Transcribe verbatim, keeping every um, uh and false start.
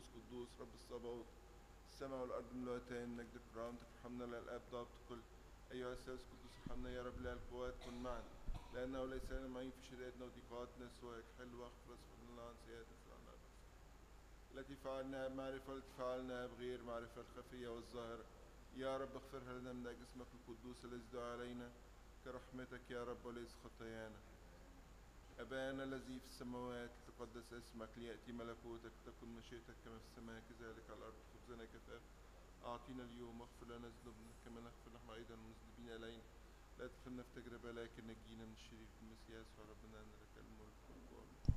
قدوس قدوس رب الصباوت السماء والأرض ملوتان نجد كرامتك ارحمنا للآب ضابط كل أيها الثالث قدوس ارحمنا يا رب لا القوات كن معنا لأنه ليس لنا معين في شدائدنا وضيقاتنا سواك حل واغفر اسفل لنا عن سيئاتنا فعلنا التي فعلناها بمعرفة والتي فعلناها بغير معرفة الخفية والظاهرة يا رب اغفرها لنا من أجل اسمك القدوس الذي دعا علينا كرحمتك يا رب وليس خطايانا. أبانا الذي في السماوات تقدس اسمك ليأتي ملكوتك تكن مشيئتك كما في السماء كذلك على الأرض خبزنا كفاف أعطينا اليوم واغفر لنا ذنوبنا كما نغفر نحن أيضا المذنبين إلينا لا تدخلنا في تجربة لكن نجينا من الشرير المسيح يسوع ربنا أن لك الملك والقوة